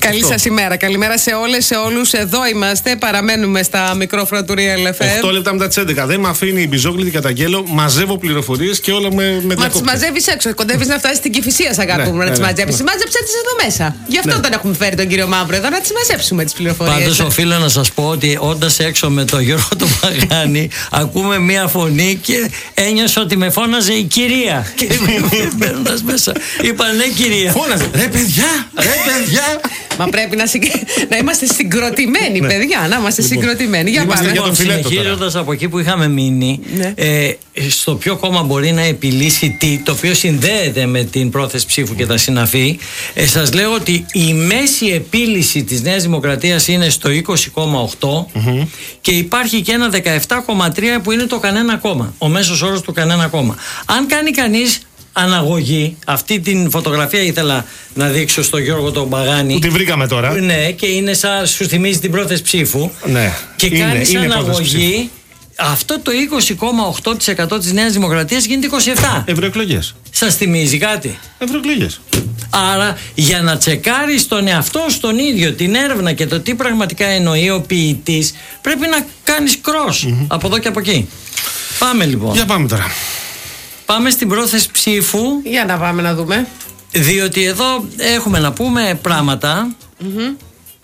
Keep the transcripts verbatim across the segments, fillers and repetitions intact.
Καλή σας ημέρα. Καλημέρα σε όλες, σε όλους. Εδώ είμαστε. Παραμένουμε στα μικρόφωνα του Real εφ εμ. οκτώ λεπτά μετά τις έντεκα. Δεν με αφήνει η Μπιζόγλητη, καταγγέλλω. Μαζεύω πληροφορίες και όλα με, με Μα τις μαζεύεις έξω. Κοντεύεις να φτάσεις στην Κηφισία, σ' αγάπη μου, να τις μαζέψεις. Μάζεψε τις εδώ μέσα. Γι' αυτό τον έχουμε φέρει τον κύριο Μαύρο εδώ, να τις μαζέψουμε τις πληροφορίες. Πάντως οφείλω να σας πω ότι όντας έξω με τον Γιώργο τον Παγάνη, ακούμε μία φωνή και ένιωσα ότι με φώναζε η κυρία. Και μπαίνοντας μέσα, είπα ναι κυρία. Φώναζε. Ρε παιδιά, ρε παιδιά. Μα πρέπει να, συγκ... να είμαστε συγκροτημένοι, ναι. παιδιά. Να είμαστε λοιπόν, συγκροτημένοι. Για πάμε. Λοιπόν, συνεχίζοντας από εκεί που είχαμε μείνει, ναι. ε, στο ποιο κόμμα μπορεί να επιλύσει τι, το οποίο συνδέεται με την πρόθεση ψήφου και τα συναφή, ε, σας λέω ότι η μέση επίλυση της Νέας Δημοκρατίας είναι στο είκοσι κόμμα οκτώ mm-hmm. και υπάρχει και ένα δεκαεπτά κόμμα τρία που είναι το κανένα κόμμα. Ο μέσος όρος του κανένα κόμμα. Αν κάνει κανείς αναγωγή, αυτή την φωτογραφία ήθελα να δείξω στο Γιώργο τον Παγάνη. Που τη βρήκαμε τώρα. Ναι, και είναι σαν, σου θυμίζει την πρόθεση ψήφου. Ναι. Και είναι, κάνεις είναι αναγωγή. Αυτό το είκοσι κόμμα οκτώ τοις εκατό της Νέας Δημοκρατίας γίνεται είκοσι επτά τοις εκατό. Ευρωεκλογές. Σας θυμίζει κάτι? Ευρωεκλογές. Άρα για να τσεκάρεις τον εαυτό στον ίδιο, την έρευνα και το τι πραγματικά εννοεί ο ποιητής, πρέπει να κάνεις cross mm-hmm. από εδώ και από εκεί. Πάμε λοιπόν. Για πάμε τώρα. Πάμε στην πρόθεση ψήφου. Για να πάμε να δούμε. Διότι εδώ έχουμε να πούμε πράγματα mm-hmm.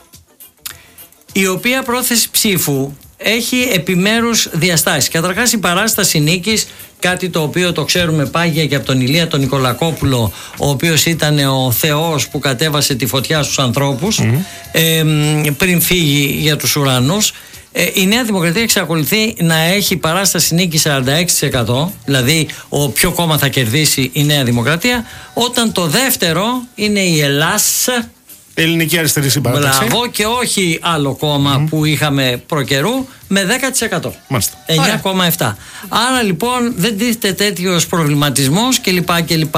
η οποία πρόθεση ψήφου έχει επιμέρους διαστάσεις. Καταρχάς η παράσταση νίκης, κάτι το οποίο το ξέρουμε πάγια και από τον Ηλία τον Νικολακόπουλο, ο οποίος ήταν ο Θεός που κατέβασε τη φωτιά στους ανθρώπους mm-hmm. ε, πριν φύγει για τους ουρανούς. Ε, η Νέα Δημοκρατία εξακολουθεί να έχει παράσταση νίκη σαράντα έξι τοις εκατό, δηλαδή ο ποιο κόμμα θα κερδίσει η Νέα Δημοκρατία, όταν το δεύτερο είναι η Ελλάς, Ελληνική Αριστερή Συμπαράταξη. Μπράβο, και όχι άλλο κόμμα mm. που είχαμε προκαιρού, με δέκα τοις εκατό. Μάλιστα. εννιά κόμμα επτά. Άρα λοιπόν δεν τίθεται τέτοιος προβληματισμός κλπ. κλπ.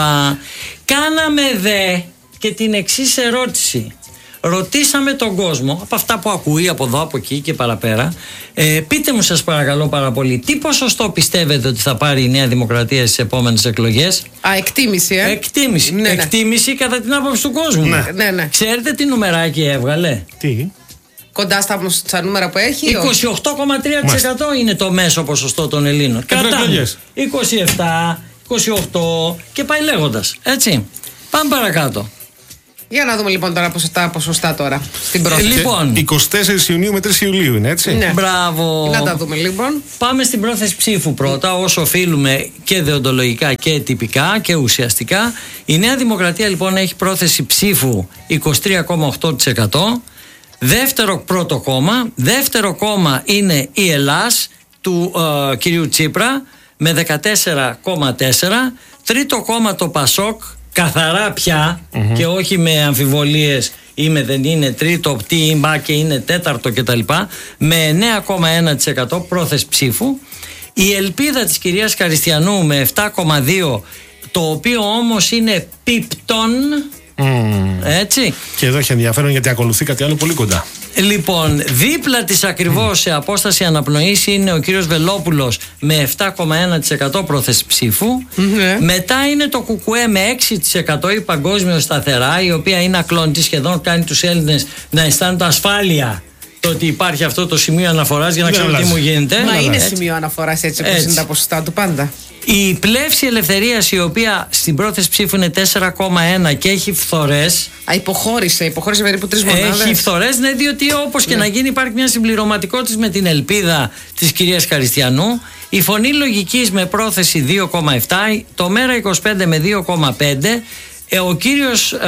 Κάναμε δε και την εξής ερώτηση. Ρωτήσαμε τον κόσμο, από αυτά που ακούει από εδώ, από εκεί και παραπέρα, ε, πείτε μου σας παρακαλώ πάρα πολύ, τι ποσοστό πιστεύετε ότι θα πάρει η Νέα Δημοκρατία στις επόμενες εκλογές? Α, εκτίμηση, ε. Εκτίμηση. Ναι, ναι. Εκτίμηση κατά την άποψη του κόσμου. Ναι, ναι, ναι. Ξέρετε τι νουμεράκι έβγαλε? Τι? Κοντά στα, στα νούμερα που έχει. είκοσι οκτώ κόμμα τρία τοις εκατό είναι το μέσο ποσοστό των Ελλήνων. Κρατάμε είκοσι επτά, είκοσι οκτώ και πάει λέγοντας. Έτσι. Πάμε παρακάτω. Για να δούμε λοιπόν τώρα τα ποσοστά τώρα στην πρόθεση. Λοιπόν, εικοστή τέταρτη Ιουνίου με τρεις Ιουλίου είναι, έτσι. Ναι. Μπράβο. Να τα δούμε λοιπόν. Πάμε στην πρόθεση ψήφου πρώτα, όσο οφείλουμε και δεοντολογικά και τυπικά και ουσιαστικά. Η Νέα Δημοκρατία λοιπόν έχει πρόθεση ψήφου είκοσι τρία κόμμα οκτώ τοις εκατό. Δεύτερο πρώτο κόμμα. Δεύτερο κόμμα είναι η Ελλάς του ε, κυρίου Τσίπρα με δεκατέσσερα κόμμα τέσσερα. Τρίτο κόμμα το Πασόκ, καθαρά πια mm-hmm. και όχι με αμφιβολίες είμαι δεν είναι τρίτο, τι είμαι και είναι τέταρτο κτλ, με εννέα κόμμα ένα τοις εκατό πρόθεση ψήφου. Η Ελπίδα της κυρίας Καριστιανού με επτά κόμμα δύο, το οποίο όμως είναι πίπτον mm. έτσι. Και εδώ έχει ενδιαφέρον γιατί ακολουθεί κάτι άλλο πολύ κοντά. Λοιπόν, δίπλα της ακριβώς mm. σε απόσταση αναπνοής είναι ο κύριος Βελόπουλος με επτά κόμμα ένα τοις εκατό πρόθεση ψήφου. Mm-hmm. Μετά είναι το Κουκουέ με έξι τοις εκατό, η Παγκόσμιο Σταθερά, η οποία είναι ακλόνητη, σχεδόν κάνει τους Έλληνες να αισθάνονται ασφάλεια το ότι υπάρχει αυτό το σημείο αναφοράς για να ξέρω τι μου γίνεται. Μα είναι έτσι. Σημείο αναφοράς έτσι όπως είναι τα ποσοστά του πάντα. Η Πλεύση Ελευθερίας, η οποία στην πρόθεση ψήφου είναι τέσσερα κόμμα ένα και έχει φθορές. Α, υποχώρησε, υποχώρησε περίπου τρεις μονάδες. Έχει φθορές, ναι, διότι όπως και ναι. να γίνει υπάρχει μια συμπληρωματικότητα με την Ελπίδα της κυρίας Καριστιανού. Η Φωνή Λογικής με πρόθεση δύο κόμμα επτά, το Μέρα είκοσι πέντε με δύο κόμμα πέντε, ο κύριος ε,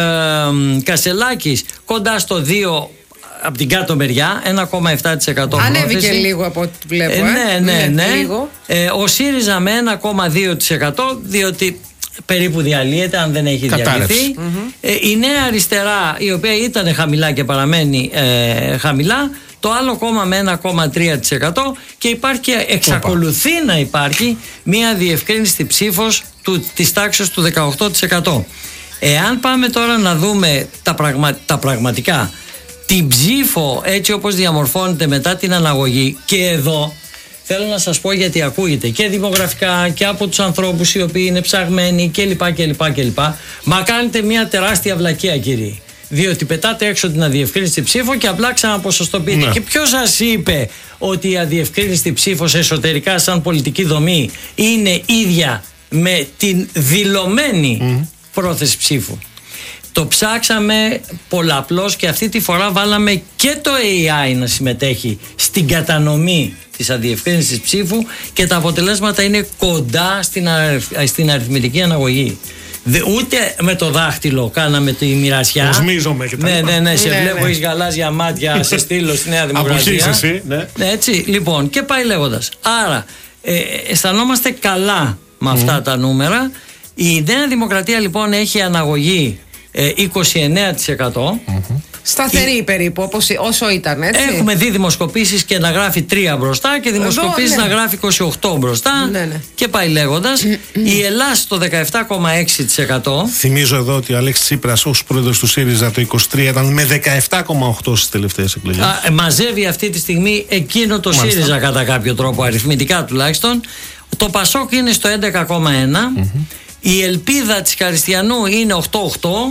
Κασελάκης κοντά στο δύο από την κάτω μεριά, ένα κόμμα επτά τοις εκατό ανέβηκε πρόθεση. Λίγο από ό,τι βλέπω. Ε, ναι, ναι, ναι. ναι. Λίγο. Ε, ο ΣΥΡΙΖΑ με ένα κόμμα δύο τοις εκατό, διότι περίπου διαλύεται, αν δεν έχει διαλυθεί. Mm-hmm. Ε, η Νέα Αριστερά, η οποία ήταν χαμηλά και παραμένει ε, χαμηλά, το άλλο κόμμα με ένα κόμμα τρία τοις εκατό, και υπάρχει και εξακολουθεί Οπα. να υπάρχει μια διευκρίνηστη ψήφος του, της τάξης του δεκαοκτώ τοις εκατό. Εάν πάμε τώρα να δούμε τα, πραγμα, τα πραγματικά, την ψήφο έτσι όπως διαμορφώνεται μετά την αναγωγή, και εδώ θέλω να σας πω, γιατί ακούγεται και δημογραφικά και από τους ανθρώπους οι οποίοι είναι ψαγμένοι κλπ. κλπ, κλπ. Μα κάνετε μια τεράστια βλακεία, κύριοι. Διότι πετάτε έξω την αδιευκρίνηστη ψήφο και απλά ξαναποσοστοποιείτε. Ναι. Και ποιος σας είπε ότι η αδιευκρίνηστη ψήφος εσωτερικά, σαν πολιτική δομή, είναι ίδια με την δηλωμένη mm. πρόθεση ψήφου? Το ψάξαμε πολλαπλώς και αυτή τη φορά βάλαμε και το έι άι να συμμετέχει στην κατανομή της αδιευκρίνησης ψήφου και τα αποτελέσματα είναι κοντά στην, αριθ, στην αριθμητική αναγωγή. Δε, ούτε με το δάχτυλο κάναμε τη μοιρασιά. Οσμίζομαι και τα ναι, ναι, ναι, σε ναι, βλέπω, ναι. έχεις γαλάζια μάτια, σε στείλω στη Νέα Δημοκρατία. Εσύ, ναι. Ναι, έτσι, λοιπόν, και πάει λέγοντας. Άρα, ε, αισθανόμαστε καλά με αυτά mm. τα νούμερα. Η Νέα Δημοκρατία λοιπόν έχει αναγωγή ε, είκοσι εννέα τοις εκατό. Mm-hmm. Σταθερή η... περίπου, όπως, όσο ήταν, έτσι. Έχουμε δει δημοσκοπήσεις και να γράφει τρία μπροστά και δημοσκοπήσεις Εδώ, ναι. να γράφει είκοσι οκτώ μπροστά. Ναι, ναι. Και πάει λέγοντας. Η Ελλάδα στο δεκαεπτά κόμμα έξι τοις εκατό. Θυμίζω εδώ ότι ο Αλέξης Τσίπρας ως πρόεδρος του ΣΥΡΙΖΑ το είκοσι τρία ήταν με δεκαεπτά κόμμα οκτό στις τελευταίες εκλογές. Α, μαζεύει αυτή τη στιγμή εκείνο το Μάλιστα. ΣΥΡΙΖΑ κατά κάποιο τρόπο, αριθμητικά τουλάχιστον. Το ΠΑΣΟΚ είναι στο έντεκα κόμμα ένα. Mm-hmm. Η ελπίδα της Καριστιανού είναι οκτώ οκτώ.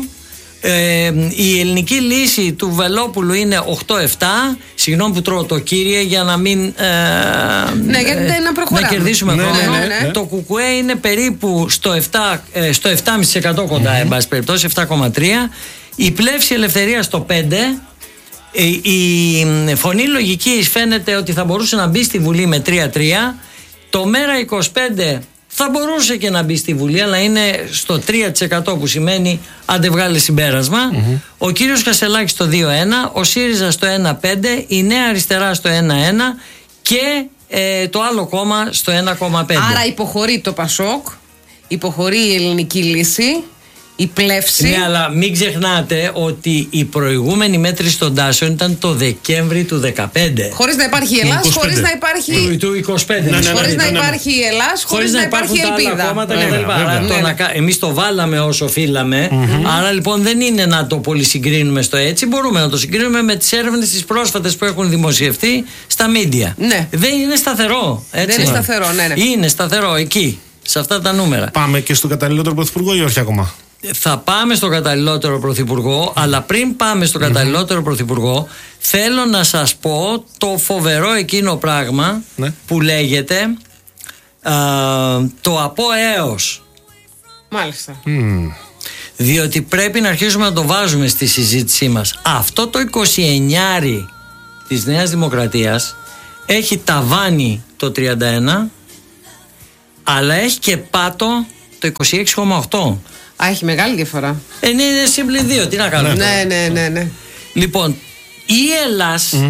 Ε, η ελληνική λύση του Βελόπουλου είναι οκτώ επτά. Συγγνώμη που τρώω το κύριε για να μην ε, ναι, γιατί ε, να προχωράμε, να κερδίσουμε ναι, χρόνο. ναι, ναι, ναι. Το ΚΚΕ είναι περίπου στο, επτά, ε, στο επτά κόμμα πέντε τοις εκατό κοντά, mm-hmm. εν πάση περιπτώσει, επτά κόμμα τρία. Η Πλεύση Ελευθερία στο πέντε. ε, Η Φωνή Λογικής φαίνεται ότι θα μπορούσε να μπει στη Βουλή με τρία τρία. Το Μέρα είκοσι πέντε θα μπορούσε και να μπει στη Βουλή, αλλά είναι στο τρία τοις εκατό, που σημαίνει αν δεν βγάλει συμπέρασμα. Mm-hmm. Ο κύριος Κασελάκης στο δύο ένα, ο ΣΥΡΙΖΑ στο ένα πέντε, η Νέα Αριστερά στο ένα ένα και ε, το άλλο κόμμα στο ένα κόμμα πέντε. Άρα υποχωρεί το ΠΑΣΟΚ, υποχωρεί η Ελληνική Λύση, η Πλεύση. Ναι, αλλά μην ξεχνάτε ότι η προηγούμενη μέτρηση των τάσεων ήταν το Δεκέμβρη του δεκαπέντε. Χωρίς να υπάρχει η Ελλάς, χωρίς να υπάρχει. Του, του είκοσι πέντε. Ναι, ναι, ναι, χωρίς ναι, ναι, ναι. να υπάρχει η Ελλάς, χωρίς να, να υπάρχει η ελπίδα. Τα κόμματα ναι, και τα λοιπά. ναι, Ναι, ναι. Το εμείς το βάλαμε όσο οφείλαμε. Mm-hmm. Άρα λοιπόν δεν είναι να το πολυσυγκρίνουμε στο έτσι. Μπορούμε να το συγκρίνουμε με τις έρευνες τις πρόσφατες που έχουν δημοσιευτεί στα media. Ναι. Δεν είναι σταθερό. Έτσι. Δεν είναι σταθερό, ναι, ναι. Είναι σταθερό εκεί, σε αυτά τα νούμερα. Πάμε και στον καταλληλότερο πρωθυπουργό ή όχι ακόμα? Θα πάμε στον καταλληλότερο πρωθυπουργό, αλλά πριν πάμε στον καταλληλότερο πρωθυπουργό, θέλω να σας πω το φοβερό εκείνο πράγμα ναι. που λέγεται α, το από έως. Μάλιστα. Mm. Διότι πρέπει να αρχίσουμε να το βάζουμε στη συζήτησή μας. Αυτό το είκοσι εννιά της Νέας Δημοκρατίας έχει ταβάνι το τριάντα ένα, αλλά έχει και πάτο το είκοσι έξι κόμμα οκτώ. Α, έχει μεγάλη διαφορά. Ε, είναι σύμπλη δύο, τι να κάνουμε. Ναι, ναι, ναι, ναι. Λοιπόν, η Ελλάς mm.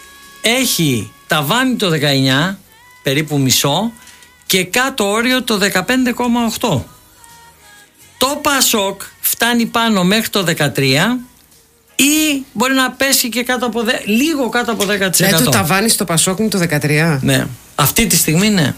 έχει ταβάνι το δεκαεννιά, περίπου μισό, και κάτω όριο το δεκαπέντε κόμμα οκτώ. Το ΠΑΣΟΚ φτάνει πάνω μέχρι το δεκατρία ή μπορεί να πέσει και κάτω από δε, λίγο κάτω από δέκα τοις εκατό. Ναι, το ταβάνι στο ΠΑΣΟΚ είναι το δεκατρία. Ναι, αυτή τη στιγμή ναι.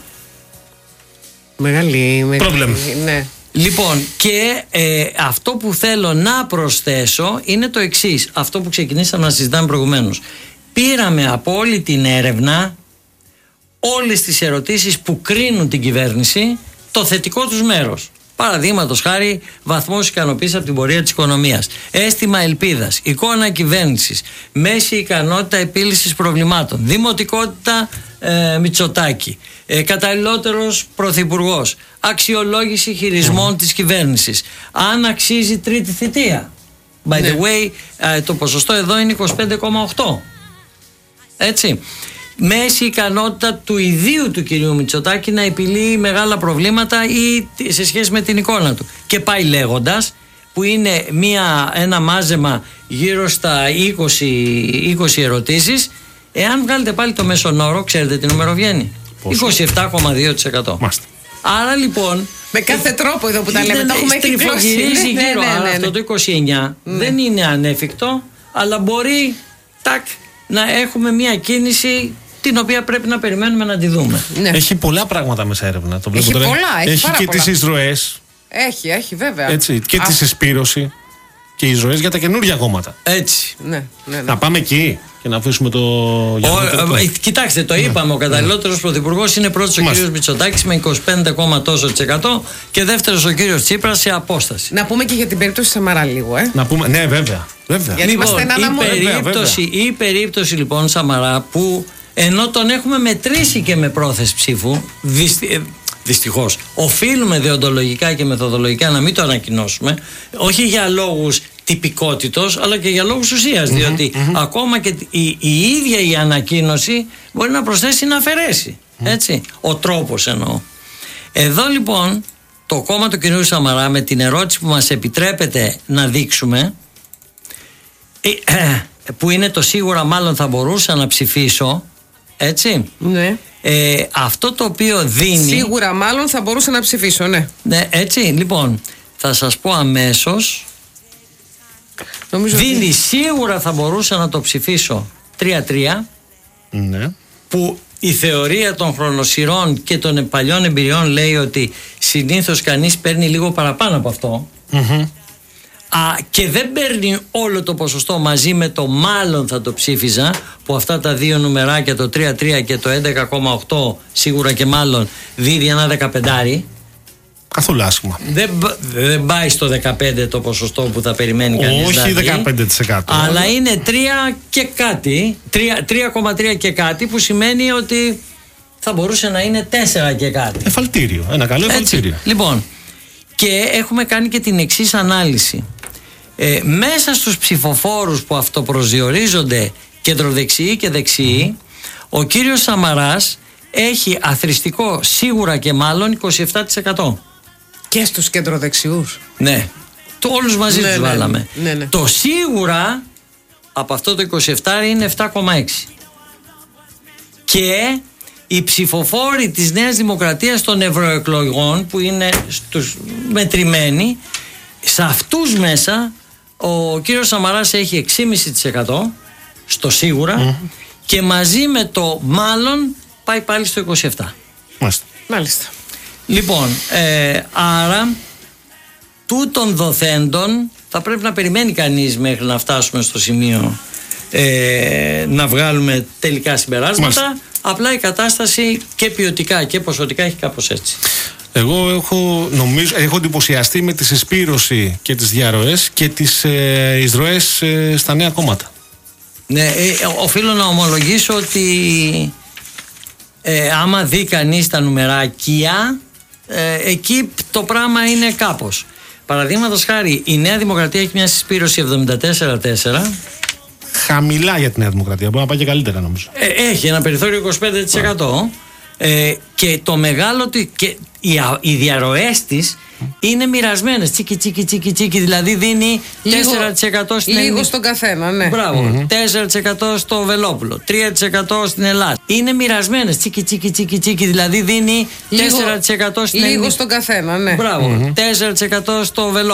Μεγάλη, μεγάλη. Πρόβλημα. Ναι. Λοιπόν, και ε, αυτό που θέλω να προσθέσω είναι το εξής. Αυτό που ξεκινήσαμε να συζητάμε προηγουμένως. Πήραμε από όλη την έρευνα όλες τις ερωτήσεις που κρίνουν την κυβέρνηση το θετικό τους μέρος. Παραδείγματος χάρη, βαθμός ικανοποίησης από την πορεία της οικονομίας, αίσθημα ελπίδας, εικόνα κυβέρνησης, μέση ικανότητα επίλυσης προβλημάτων, δημοτικότητα ε, Μητσοτάκη, ε, καταλληλότερος πρωθυπουργός, αξιολόγηση χειρισμών mm. της κυβέρνησης, αν αξίζει τρίτη θητεία. By ναι. the way, ε, το ποσοστό εδώ είναι είκοσι πέντε κόμμα οκτώ. Έτσι. Μέση ικανότητα του ιδίου του κυρίου Μητσοτάκη να επιλύει μεγάλα προβλήματα ή σε σχέση με την εικόνα του. Και πάει λέγοντας, που είναι μια, ένα μάζεμα γύρω στα είκοσι, είκοσι ερωτήσεις. Εάν βγάλετε πάλι το μέσον όρο, ξέρετε τι νούμερο βγαίνει? είκοσι επτά κόμμα δύο τοις εκατό. Μάστε. Άρα λοιπόν, με κάθε τρόπο εδώ που τα λέμε, το έχουμε κυκλώσει. Στριφογυρίζει γύρω. Ναι, ναι, ναι, ναι. Αυτό το είκοσι εννιά ναι. δεν είναι ανέφικτο, αλλά μπορεί τάκ, να έχουμε μια κίνηση την οποία πρέπει να περιμένουμε να τη δούμε. Ναι. Έχει πολλά πράγματα μέσα έρευνα. Το έχει τώρα. πολλά, έχει, έχει πάρα και πολλά. τις εισρωές. Έχει, έχει βέβαια. Έτσι, και Α... τη συσπήρωση. και εισρωές για τα καινούργια κόμματα. Έτσι. Ναι, ναι, ναι. Να πάμε εκεί και να αφήσουμε το. Ο, ε, κοιτάξτε, το είπαμε. Ναι. Ο καταλληλότερος ναι. πρωθυπουργός είναι πρώτος ο κύριος Μητσοτάκης με είκοσι πέντε τόσο τοις εκατό και δεύτερος ο κύριος Τσίπρας σε απόσταση. Να πούμε και για την περίπτωση Σαμαρά λίγο, ε. Να πούμε, ναι, βέβαια. βέβαια. Γιατί λοιπόν, είμαστε ένα η, περίπτωση, βέβαια. η περίπτωση λοιπόν Σαμαρά που ενώ τον έχουμε μετρήσει και με πρόθεση ψήφου, δυστι, δυστυχώς οφείλουμε δεοντολογικά και μεθοδολογικά να μην το ανακοινώσουμε, όχι για λόγους τυπικότητος αλλά και για λόγους ουσίας, mm-hmm, διότι mm-hmm. ακόμα και η, η ίδια η ανακοίνωση μπορεί να προσθέσει ή να αφαιρέσει, mm-hmm. έτσι, ο τρόπος εννοώ. Εδώ λοιπόν το κόμμα του κ. Σαμαρά, με την ερώτηση που μας επιτρέπεται να δείξουμε, που είναι το σίγουρα μάλλον θα μπορούσα να ψηφίσω, έτσι, ναι. ε, αυτό το οποίο δίνει σίγουρα μάλλον θα μπορούσα να ψηφίσω, ναι, ναι, έτσι, λοιπόν θα σας πω αμέσως. Νομίζω δίνει ότι σίγουρα θα μπορούσα να το ψηφίσω τρία τρία, ναι. που η θεωρία των χρονοσυρών και των παλιών εμπειριών λέει ότι συνήθως κανείς παίρνει λίγο παραπάνω από αυτό, mm-hmm. Α, και δεν παίρνει όλο το ποσοστό μαζί με το μάλλον θα το ψήφιζα, που αυτά τα δύο νουμεράκια, το τρία τρία και το έντεκα κόμμα οκτώ σίγουρα και μάλλον δίδει ένα δεκαπεντάρι. Καθόλου άσχημα. Δεν, δεν πάει στο δεκαπέντε το ποσοστό που θα περιμένει κανείς. Όχι να δει, δεκαπέντε τοις εκατό. Αλλά είναι τρία και κάτι, τρία κόμμα τρία και κάτι, που σημαίνει ότι θα μπορούσε να είναι τέσσερα και κάτι. Εφαλτήριο, ένα καλό εφαλτήριο. Έτσι, λοιπόν, και έχουμε κάνει και την εξής ανάλυση. Ε, μέσα στους ψηφοφόρους που αυτοπροσδιορίζονται κεντροδεξιοί και δεξιοί, ο κύριος Σαμαράς έχει αθροιστικό σίγουρα και μάλλον είκοσι επτά τοις εκατό. Και στους κεντροδεξιούς. Ναι, το όλους μαζί, ναι, τους, ναι, βάλαμε, ναι, ναι. Το σίγουρα από αυτό το είκοσι επτά είναι επτά κόμμα έξι. Και οι ψηφοφόροι της Νέας Δημοκρατίας των ευρωεκλογών, που είναι στους μετρημένοι, σε αυτούς μέσα ο κύριος Σαμαράς έχει έξι κόμμα πέντε τοις εκατό στο σίγουρα, mm-hmm. και μαζί με το μάλλον πάει πάλι στο είκοσι επτά. Μάλιστα. Μάλιστα. Λοιπόν, ε, άρα τούτων δοθέντων θα πρέπει να περιμένει κανείς μέχρι να φτάσουμε στο σημείο ε, να βγάλουμε τελικά συμπεράσματα. Μάλιστα. Απλά η κατάσταση και ποιοτικά και ποσοτικά έχει κάπως έτσι. Εγώ έχω, νομίζω, έχω εντυπωσιαστεί με τη συσπήρωση και τις διαρροές και τις ε, εισρωές ε, στα νέα κόμματα. Ναι, ε, οφείλω να ομολογήσω ότι ε, άμα δει κανείς τα νουμεράκια, ε, εκεί το πράγμα είναι κάπως. Παραδείγματος χάρη, η Νέα Δημοκρατία έχει μια συσπήρωση εβδομήντα τέσσερα τέσσερα. Χαμηλά για τη Νέα Δημοκρατία, μπορεί να πάει και καλύτερα νομίζω. Ε, έχει ένα περιθώριο είκοσι πέντε τοις εκατό. Ε, και το μεγάλο και οι, οι διαρροές της είναι μοιρασμένες, τσίκι τσίκι τσίκι τσίκι, δηλαδή δίνει λίγο, τέσσερα τοις εκατό στην λίγο στον καθένα, ναι. Μπράβο, mm-hmm. τέσσερα τοις εκατό στο Βελόπουλο, τρία τοις εκατό στην Ελλάδα. Είναι μοιρασμένες, τσίκι τσίκι τσίκι τσίκι, δηλαδή δίνει λίγο, τέσσερα τοις εκατό στην λίγο στον καθένα, ναι. Μπράβο, mm-hmm. τέσσερα τοις εκατό στο Βελόπουλο.